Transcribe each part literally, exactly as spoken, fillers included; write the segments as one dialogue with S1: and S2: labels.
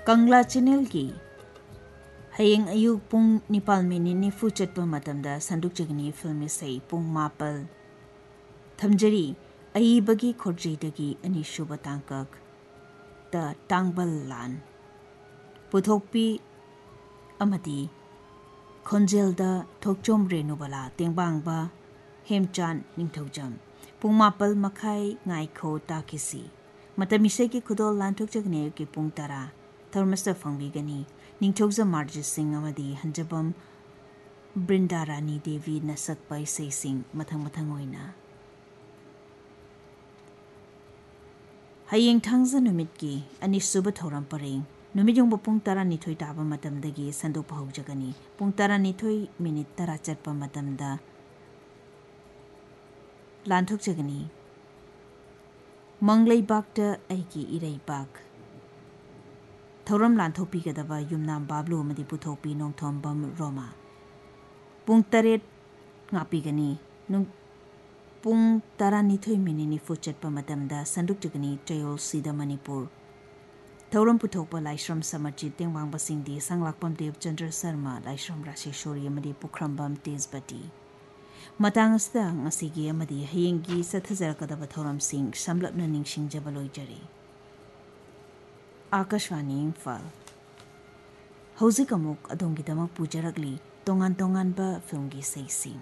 S1: कंगला channel की हयेंग अयुक पुंग Nepal mini निफु चटपा मतमदा संदुक जगनी film से पुंग मापल थमजरी अयीबगी खोरजेदगी अनिशुब तांकक द टांगबल लान पुथोकपी अमदी खोंजेलदा थोकचोम रेनुबला तेंबांगबा हेमचान निंथौजम पुंग मापल मखाई ngaiko takisi मतमिसे की खुदोल लांथोक जगने की पुंग तरा थर्मस्टर फंगबीगनी निंथौजा मार्जित सिंह अमदी हंजबम बृंदारानी देवी नसक पैसे सिंह मथंग मथंग होइना हयेंग थांगजा नुमित की अनिसुब थौरम परेंग नुमियोंग पुंग तरा निथोई ताबा मतमदगी संदोक हौजगनी पुंग तरा निथोई मिनिट तरा चटपा मतमदा लांथोक जगनी मंगलैबागता ऐकी इरैबाग थौरम लांथोपीगदबा युमनाम बाबलू अमदी पुथोपी नोंथोंबम रोमा पुंग तरेट ngaपीगनी नुंग पुंग तरा निथोई मिनि निफु चटपा मतमदा संदुक जगनी चयोल सीदा Manipur थौरम पुथोपा Laishram Samarjit तेंगवांगबा सिंगदी संगलाकपम Devchandra Sharma Laishram Rasheshwari अमदी पुखरमबम तेजबती मतंगस्ता ngasiगी amadi hayenggi sathajarakadaba thoram sing samlapna ningsingjaba loijari Akashwani Imphal Hauzik amuk adonggi damak pujarakli tongan tongan ba filmgi seising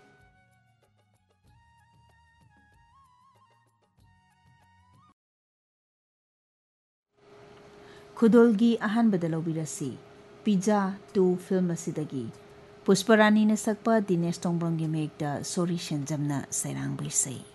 S1: Khudolgi ahan badalobirasi Pizza two film asidagi Pusparani na sakpa Dinesh Tongbanggi mekta Sori Shenjamna Sairang Bisay